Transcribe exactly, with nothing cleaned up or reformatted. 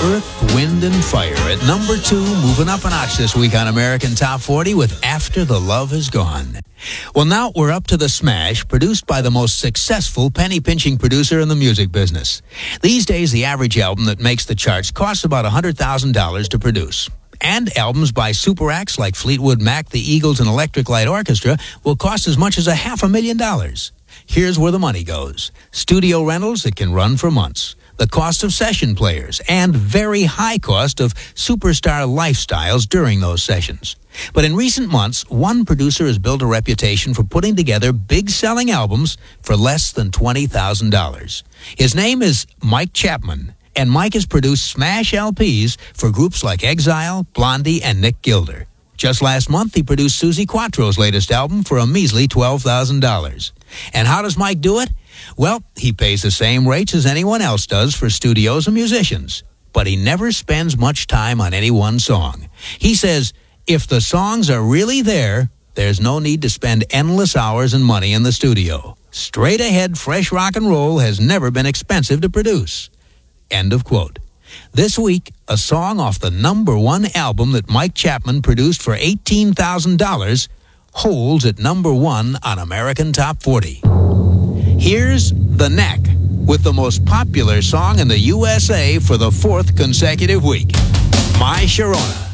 Earth, Wind, and Fire at number two, moving up a notch this week on American Top forty with After the Love Is Gone. Well, now we're up to the smash produced by the most successful penny-pinching producer in the music business. These days, the average album that makes the charts costs about one hundred thousand dollars to produce. And albums by super acts like Fleetwood Mac, the Eagles, and Electric Light Orchestra will cost as much as a half a million dollars. Here's where the money goes. Studio rentals that can run for months. The cost of session players, and very high cost of superstar lifestyles during those sessions. But in recent months, one producer has built a reputation for putting together big-selling albums for less than twenty thousand dollars. His name is Mike Chapman, and Mike has produced smash L Ps for groups like Exile, Blondie, and Nick Gilder. Just last month, he produced Suzi Quatro's latest album for a measly twelve thousand dollars. And how does Mike do it? Well, he pays the same rates as anyone else does for studios and musicians. But he never spends much time on any one song. He says, if the songs are really there, there's no need to spend endless hours and money in the studio. Straight ahead, fresh rock and roll has never been expensive to produce. End of quote. This week, a song off the number one album that Mike Chapman produced for eighteen thousand dollars holds at number one on American Top forty. Here's The Knack with the most popular song in the U S A for the fourth consecutive week, My Sharona.